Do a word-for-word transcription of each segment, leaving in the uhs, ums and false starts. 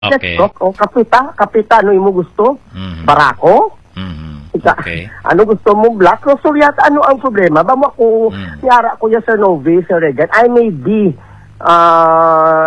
Okay. Let's talk. O, kapita, kapita, ano mo gusto? Mm-hmm. Barako? Mm-hmm. Okay. Ano gusto mo, Black? So, yata, ano ang problema? Ba mo ako, mm. yara ko yan sa Novi, sa Regan, I may be uh,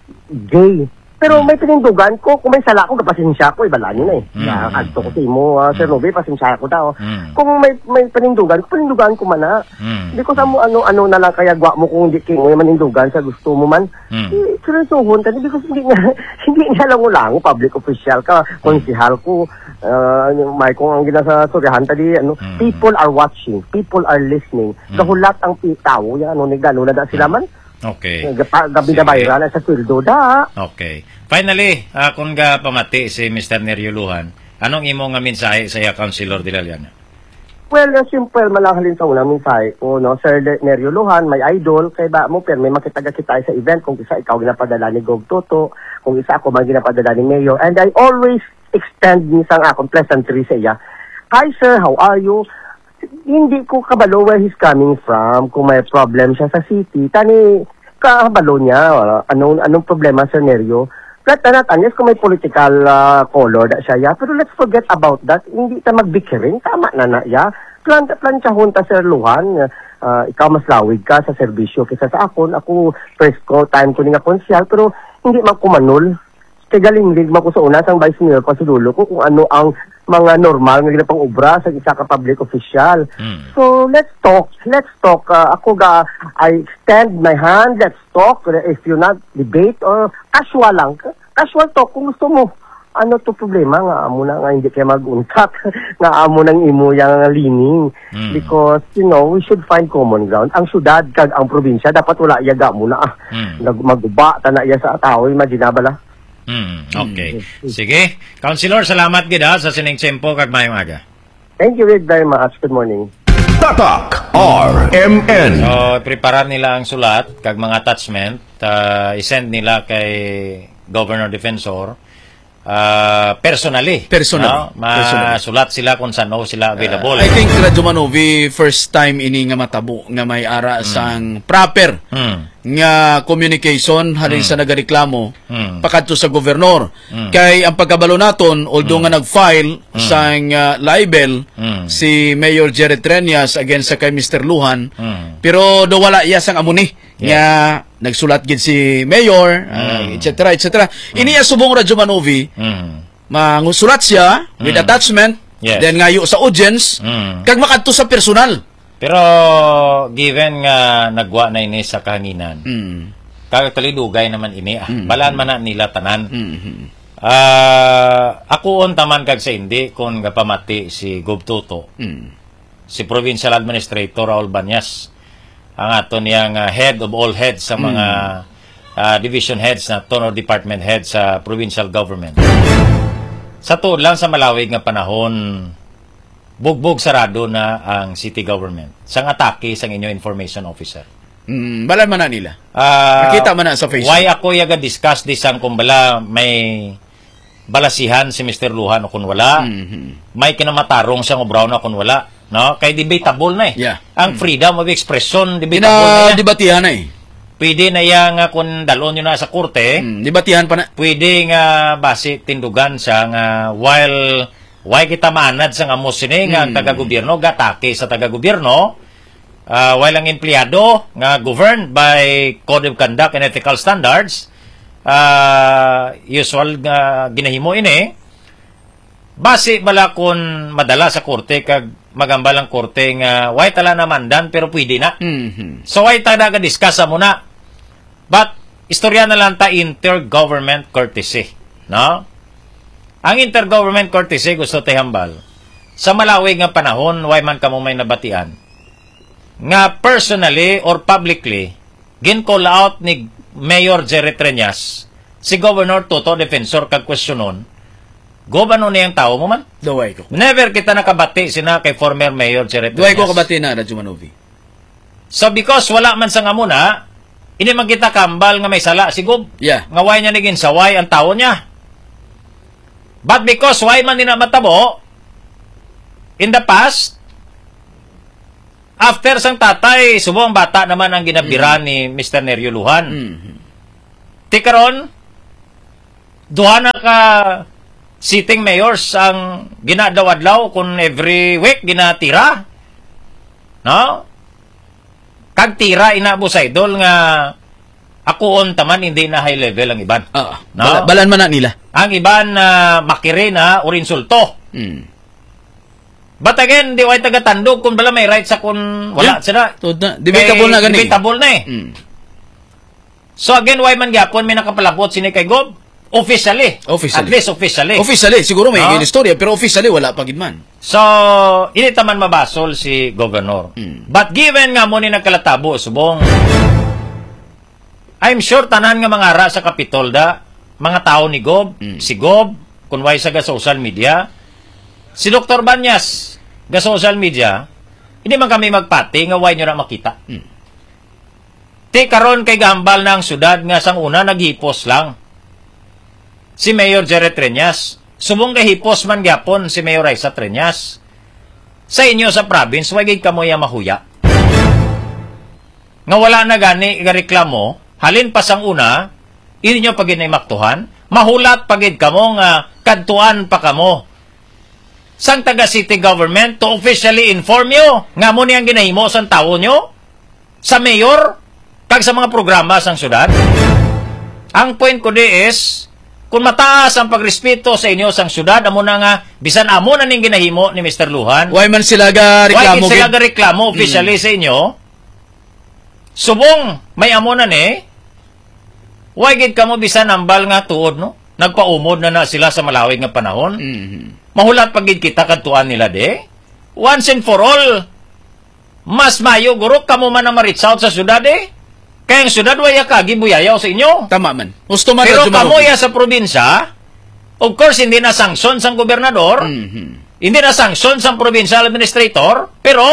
gay. Pero may pinindugan ko, kung may sala ko, kapasensya ko, ibala nyo na eh. Mm. Uh, Adto ko sa imo, uh, Sir Novi, pasensya ko daw. Mm. Kung may may pinindugan, pinindugan ko man na. Hindi mm. ko sa mo, ano, ano na lang kaya gwa mo kung hindi king may manindugan sa gusto mo man. Mm. Eh, seryosohon, hindi ko hindi nga, hindi nga lang ulang, public official ka, konsihal ko, uh, may kung ang ginasa suryahan, tadi, ano, mm. people are watching, people are listening. Mm. Kahulat ang tao, yan, ano, nagano na da sila man. Okay. Gabi na bayran sa sweldo da. Okay. Finally, uh, kung ga pamati si Mister Neryo Lujan, anong imo nga mensahe sa iya Councilor de la Llana? Well, uh, simple malahalin sa unang mensahe ko, no? Sir Neryo Lujan, may idol, kay ba mo, pero may makitaga kita sa event, kung isa ikaw ginapadala ni Gov Toto, kung isa ako man ginapadala ni Mayor, and I always extend nisang akong pleasantry sa iya. Hi sir, how are you? Hindi ko kabalo where he's coming from, kung may problem siya sa city. Tani, kabalo niya, anong, anong problema sa Neryo. Flat na natin, yes, kung may political uh, color da siya, ya. Pero let's forget about that. Hindi ta magbikiring, tama na na, ya. Plan, planchahon ta, Sir Lujan, uh, ikaw mas lawig ka sa serbisyo kaysa sa akon. Ako, first ko, time ko nga konsyal, pero hindi magkumanol. Kaya galing-lig mo ko sa una, sang Vice Mayor pa dulo ko, kung ano ang mga normal nga ginapang obra sa isa ka public official. Mm. So, let's talk. Let's talk. Uh, ako ga, I extend my hand. Let's talk. If you not debate or casual lang. Casual talk kung gusto mo. Ano to problema nga amo na nga hindi kayo mag-untak. Nga amo nang imo yang lining. Mm. Because, you know, we should find common ground. Ang syudad kag ang probinsya, dapat wala iyaga mo na. Ah. Mm. Nagmaguba, tana iya sa tao. Imagine ba la? Hmm, okay. Sige. Councilor, salamat gid ha sa sining tiyempo kag mayong aga. Thank you very much. Good morning. Tatak R M N. So, preparar nila ang sulat kag mga attachment, uh, isend nila kay Governor Defensor uh, personally. Personally. No? Masulat sila kung saan sila available. Uh, I think Radyo Manovi first time ini nga matabo nga may ara hmm. sang proper. Hmm. nga communication halin mm. sa nagareklamo mm. pakadto sa gobernador mm. kay ang pagkabalo naton although mm. nga nag-file mm. sang uh, libel mm. si Mayor Jerry Treñas against sa kay Mister Lujan mm. pero do wala iya sang amuni yes. nga nagsulat gid si Mayor uh, et cetera et cetera mm. iniya subong Radyo Manovi mm. mangusulat siya mm. with attachment yes. then ngayo sa audience mm. kag makadto sa personal. Pero given nga nagwa na ini sa kahanginan, mm. kagtalidugay naman ini, ah, mm. balaan man na nila tanan. Mm. Uh, ako on taman kag sa hindi kung gapamati si Gov Toto, mm. si Provincial Administrator Raul Banyas, ang ato niyang uh, head of all heads sa mga mm. uh, division heads na to or department heads sa provincial government. Sa tuod lang sa malawig nga panahon, bugbog sarado na ang city government sang atake sang inyo information officer. Mm, balan man na nila. Uh, Nakita man na sa Facebook. Why ako yaga discuss di sang kung bala may balasihan si Mister Lujan o kung wala. Mm-hmm. May kinamatarong sang obraw na kung wala. No? Kay debatable na eh. Yeah. Ang mm. freedom of expression, debatable Ina, na yan. debatihan na eh. Pwede na yan nga kung dalon nyo na sa korte. Mm, debatihan pa na. Pwede nga base tindugan sa nga while why kita maanad sa nga musini nga mm. taga-gobyerno gatake sa taga-gobyerno uh, while ang empleyado nga governed by Code of Conduct and Ethical Standards uh, usual nga ginahimo ini base bala kung madala sa korte kag magambal ang korte nga why tala namandan pero pwede na mm-hmm. so why talaga discuss mo na but istorya na lang ta intergovernment courtesy no. Ang intergovernment courtesy gusto tihambal sa malawig nga panahon why man kamo may nabatian nga personally or publicly gin-call out ni Mayor Jerry Treñas si Governor Toto Defensor kag questionon gobano niyang tao mo man duway ko never kita nakabati sina kay former Mayor Jerry Treñas duway ko kabati na Radyo Manovi so because wala man sang amuna ini man kita kambal nga may sala si Gob yeah. nga why niya naging saway ang tao niya. But because why man nila matabo, in the past, after sang tatay, subong bata naman ang ginabira mm-hmm. ni Mister Neryo Lujan. Mm-hmm. Tikaron, duha na ka sitting mayors ang ginadawad-law kung every week ginatira. No? Kag tira inabo sa idol nga akoon taman hindi na high level ang iban. Uh, no? bala, balan man na nila. Ang iban na uh, makiri na or insulto. Mm. But again, di way taga-tandog kung bala may right sa kung wala Yeah. sila. Tod na. Debatable na gani. Debatable na eh. Mm. So again, why man gyapon may nakapalapot sini kay Gob? Officially. Officially. At least officially. Officially, siguro may No? istorya, pero officially wala pa gid man. So, ini taman mabasol si Governor. Mm. But given nga mo ni nagkalatabo, subong, I'm sure tanan nga mga ara sa Kapitol da, mga tao ni Gob, Mm. si Gob, kunway sa ga social media, si Doctor Banyas, ga social media, hindi man kami magpati nga why nyo na makita. Mm. Ti karon kay gambal ng syudad nga sang una naghipos lang. Si Mayor Jerry Treñas, subong kay hipos man gyapon si Mayor Raisa Treñas. Sa inyo sa province, wag gid kamo ya mahuya. Nga wala na gani nga reklamo, halin pa sang una, inyo pagid na maktuhan, mahulat pagid kamo nga kadtuan pa kamo. Sang taga city government to officially inform you nga mo niyang ginahimo sang tawo nyo sa mayor kag sa mga programa sang syudad. Ang point ko di is kung mataas ang pagrespeto sa inyo sang syudad, amo na nga bisan amo na ning ginahimo ni Mister Luhan. Why man sila ga reklamo? Why sila ga reklamo officially mm. sa inyo? Subong may amo na ni. Why gid kamo bisan ambal nga tuod no? Nagpaumod na na sila sa malawig nga panahon. Mm-hmm. Mahulat pagid kita kadtuan nila de. Once and for all. Mas mayo guro kamo man na ma-reach out sa syudad eh. Kaya ang syudad waya kagi buyayaw sa inyo. Tama man. Gusto man Pero kamo ya sa probinsya, of course hindi na sanksyon sang gobernador, mm-hmm. hindi na sanksyon sang provincial administrator, pero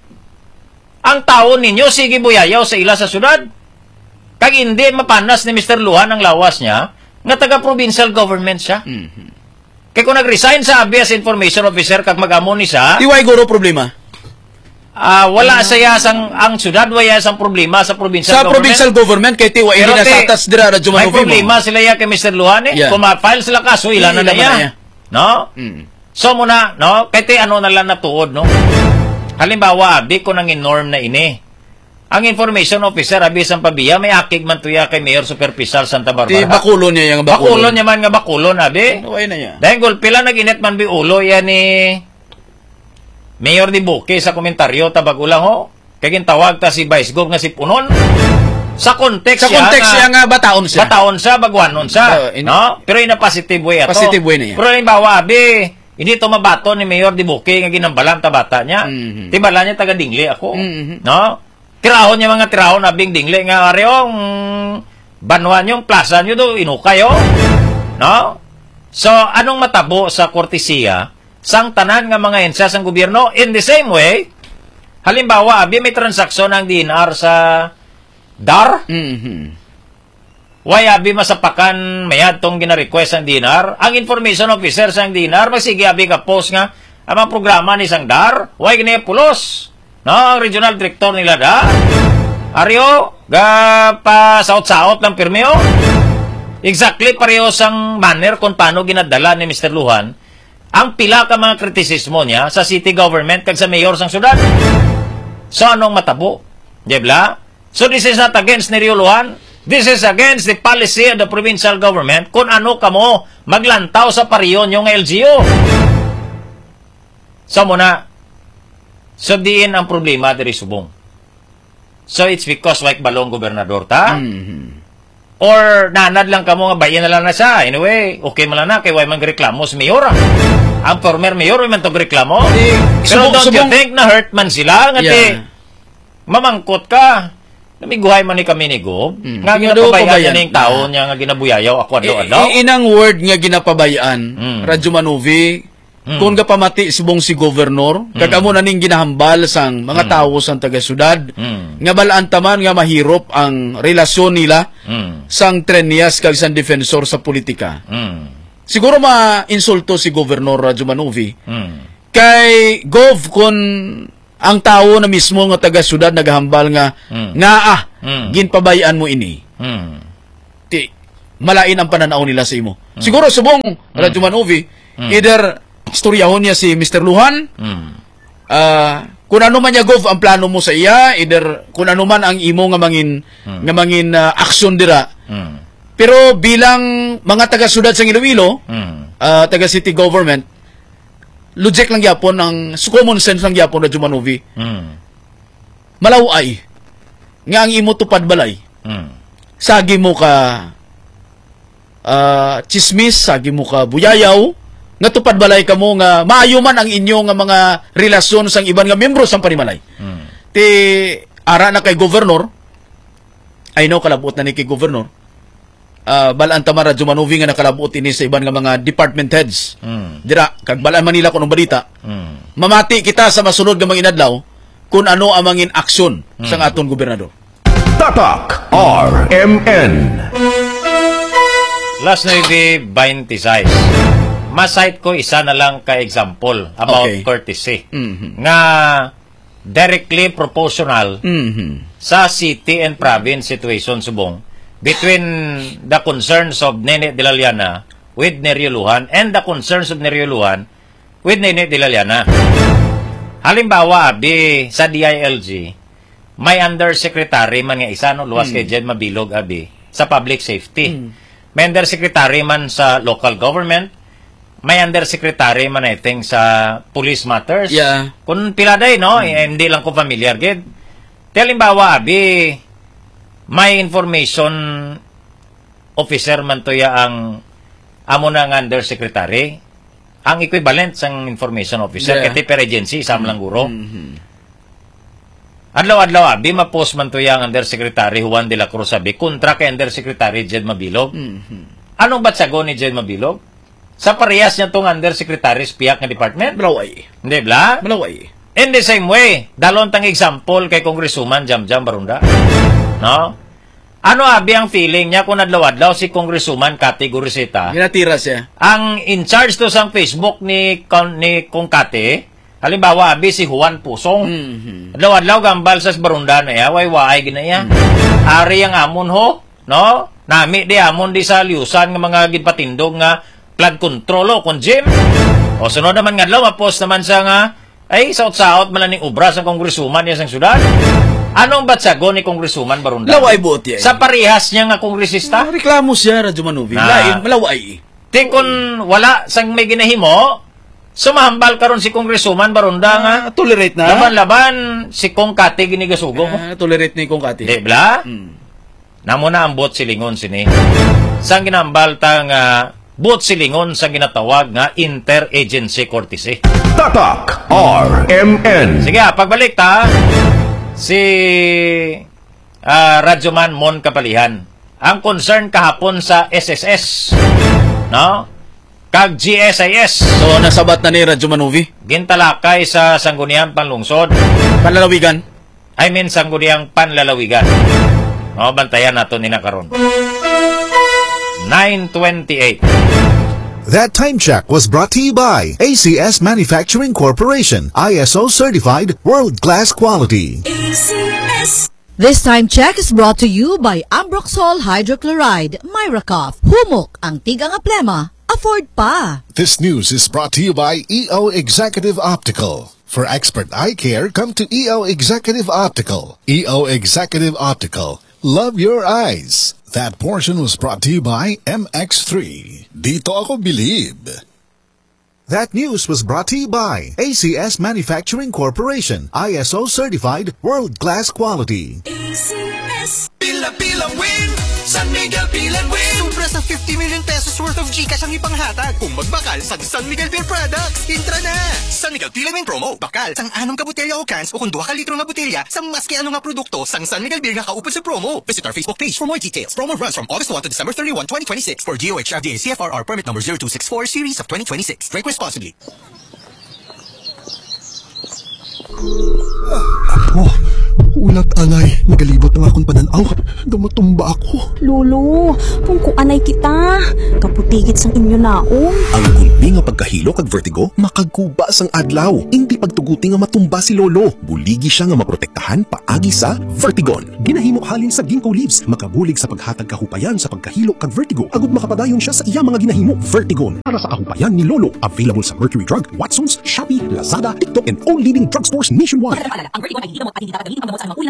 ang tao ninyo sige buyayaw sa ila sa syudad. Kag hindi mapanas ni Mister Luhan ang lawas niya, nga taga-provincial government siya. Mm-hmm. Kaya kung nag-resign sa A B S Information Officer, kag mag-amo ni siya, Iway guro problema. Ah, uh, wala saya sang ang syudad waya sang problema sa provincial Sa government. provincial government kay tiwa Pero hindi na te, satas dira ra may problema sila ya kay Mister Luhan eh. Yeah. Kung ma-file sila kaso, ilan na na Ilan na niya. niya. No? Mm. So muna, no? Kaya te, ano na lang natuod, no? Halimbawa, abi ko nang in-norm na ini. Ang information officer, abi sang pabiya, may akig man tuya kay Mayor Superficial Santa Barbara. Ti bakulo niya yung bakulo. Bakulo niya man nga bakulo na, abi. Ano na niya? Dahil gulpila nag-init man bi ulo yan ni Mayor di Buke sa komentaryo tabag ulang ho. Kaya tawag ta si Vice Gov nga si Punon. Sa context Sa context siya siya nga bataon siya. Bataon siya, bagwanon siya. Uh, in, no? Pero in a positive way ato. Positive way na yan. Pero halimbawa, abi, hindi to mabato ni Mayor di Buke nga ginambalan ta bata niya. Mm-hmm. Timbala niya taga Dingli ako. Mm-hmm. No? Tirahon niya mga tirahon abing Dingli nga areong banwan yung plaza niyo do inukayo. No? So, anong matabo sa kortesiya sang tanan nga mga ensya sang gobyerno? In the same way, halimbawa, abi may transaksyon ng D N R sa D A R. Mm-hmm. Why abi masapakan mayad tong gina-request ang D N R? Ang information officer sang D N R, magsige abi ka post nga, ang mga programa ni sang D A R, why gina pulos? No, ang regional director nila da. Ario, ga pa saot-saot lang pirmeo. Exactly pareho sang manner kung paano ginadala ni Mister Luhan ang pila ka mga kritisismo niya sa city government kag sa mayor sang syudad. So, anong matabo? Diyebla? So, this is not against ni Rio Luhan. This is against the policy of the provincial government kung ano kamo maglantaw sa pariyon yung L G U. So, muna, so diin ang problema diri subong. So, it's because like balong gobernador ta? Mm-hmm. Or nanad lang kamo nga bayan na lang na siya. Anyway, okay man lang na kay way man reklamo si mayor. Ang former mayor way man tog reklamo. Eh, Pero subong- don't you subong- think na hurt man sila nga Yeah. ti mamangkot ka. Namiguhay man ni kami ni Gob. Mm. Nga Ginado ginapabayan pabayan. niya ng tao niya nga ginabuyayaw ako I- adlaw-adlaw. i- inang word nga ginapabayaan, Mm. Radyo Manovi, Mm. kung kapamati sibong si governor, Mm. kagamo na ning ginahambal sang mga tao sang taga-syudad, Mm. nga balaan taman nga mahirop ang relasyon nila Mm. sang Treñas kag sang defensor sa politika. Mm. Siguro ma-insulto si Governor Radyo Manovi Mm. kay Gov kun ang tao na mismo nga taga-syudad naghambal nga Mm. nga ah, Mm. ginpabayaan mo ini. Mm. Ti malain ang pananaw nila sa imo. Mm. Siguro subong mm. Radyo Manovi, mm. either storyahon niya si Mister Luhan, mm. uh, kung ano man niya gov ang plano mo sa iya, either kung ano man ang imo nga mangin mm. nga mangin uh, action dira. Mm. Pero bilang mga taga-syudad sa Iloilo, mm. uh, taga-city government, logic lang yapon ang common sense lang yapon Radyo Manovi. Mm. Malaway nga ang imo tupad balay. Mm. Sagi mo ka uh, chismis, sagi mo ka buyayaw, nga tupad balay ka mo nga maayo man ang inyo nga mga relasyon sang iban nga membro sang panimalay. Mm. Ti ara na kay governor, I know kalabot na ni kay governor. Uh, balaan tamara Radyo Manovi nga nakalabot ini sa iban nga mga department heads. Mm. Dira kag balaan Manila kuno balita. Mm. Mamati kita sa masunod nga mga inadlaw kung ano ang mangin aksyon mm. sang aton gobernador. Tatak R M N. Last nueve twenty-six. Masite ko isa na lang ka example about okay. courtesy. Mm-hmm. Nga directly proportional mm-hmm. sa city and province situation subong between the concerns of Nene de la Llana with Nerio Lujan and the concerns of Nerio Lujan with Nene de la Llana. Halimbawa, abi sa D I L G, may undersecretary man nga isa, no? Luwas mm. kay Jed Mabilog, abi, sa public safety. Mm. May undersecretary man sa local government, may undersecretary man, I think, sa police matters. Yeah. Kung piladay, no? Mm. Eh, hindi lang ko familiar, gid. Halimbawa, abi, may information officer man to ya ang amo na nga undersecretary, ang equivalent sang information officer, yeah. Kati per agency, isam lang guro. Mm-hmm. Adlaw-adlaw, abi, ma-post man to yung Undersecretary Juan de la Cruz, abi, kontra kay Undersecretary Jed Mabilog. Mm-hmm. Anong ba't sago ni Jed Mabilog? Sa parehas niya itong Undersecretary Spiak ng department? Malaway. Hindi, bla? Malaway. In the same way, dalon tang example kay Congresswoman Jam Jam Barunda. No? Ano, abi, ang feeling niya kung adlaw-adlaw si Congresswoman Cathy Guriseta? Ginatira siya. Ang in charge to sa Facebook ni, ni Kong Cathy, halimbawa, abi, si Juan Pusong. Mm-hmm. Adlaw-adlaw gambal sa Barunda na ya, way-way ginaya. Mm-hmm. Ari ang amon ho, no? Nami di amon di sa liusan ng mga ginpatindog nga flood control o kung gym. O sunod naman nga adlaw, ma-post naman sa nga, ay, saot-saot malaning obra sa Congresswoman niya sa syudad. Anong batsago ni Congresswoman Barunda? Laway buot yan. Sa parehas niya nga kongresista? Reklamo siya, Radyo Manovi. Na, Lain, malaway. Di kung wala sang may ginahimo, sumahambal karon si Congresswoman Barunda nga. Ah, tolerate na. Laban-laban si Kong Cathy ginigasugo mo. Ah, tolerate ni Kong Cathy. Di bla? Hmm. Namo na ang bot silingon sini. Sang ginambal ta nga bot silingon sa ginatawag nga interagency courtesy. Tatak R M N. Sige, pagbalik ta. Si uh, Radyoman Mon Kapalihan. Ang concern kahapon sa S S S, no? Kag G S I S. So, nasabat na ni Radyo Manovi? Gintalakay sa Sangguniang Panlungsod. Panlalawigan? I mean, Sangguniang Panlalawigan. No, bantayan nato ni nakaron. nine twenty-eight. That time check was brought to you by A C S Manufacturing Corporation, I S O certified, world-class quality. A C S. This time check is brought to you by Ambroxol Hydrochloride, Myracov, Humok, ang tigang aplema, afford pa. This news is brought to you by E O Executive Optical. For expert eye care, come to E O Executive Optical. E O Executive Optical. Love your eyes. That portion was brought to you by M X three. Dito ako believe. That news was brought to you by A C S Manufacturing Corporation, I S O certified, world-class quality. A C S. Pila-pilang win! San Miguel Pilan Win! Sobra sa fifty million pesos worth of Gcash ang ipanghatag kung magbakal sa San Miguel Beer Products. Intra na! San Miguel Pilan Win promo. Bakal sang anong ka botelya o cans o kung duha ka litro nga botelya sang maski ano nga produkto sang San Miguel Beer nga kaupad sa promo. Visit our Facebook page for more details. Promo runs from August first to December thirty-first, twenty twenty-six for G O H F D A C F R R permit number zero two six four series of twenty twenty-six. Drink responsibly. Oh, Ulat alay, nagalibot ang akong pananaw. Dumatumba ako. Lolo, kung kuanay kita, kaputigit sang inyo naong. Ang gulbi nga pagkahilo kag vertigo, makagkuba sang adlaw. Hindi pagtuguti nga matumba si lolo. Buligi siya nga maprotektahan paagi sa Vertigon. Ginahimo halin sa ginkgo leaves, makabulig sa paghatag kahupayan sa pagkahilo kag vertigo. Agud makapadayon siya sa iya mga ginahimo. Vertigon para sa kahupayan ni lolo. Available sa Mercury Drug, Watsons, Shopee, Lazada, TikTok, and all leading drugstores nationwide. Ang Vertigon ay hindi gamot at hindi dapat gamitin ang gamot sa anumang uri ng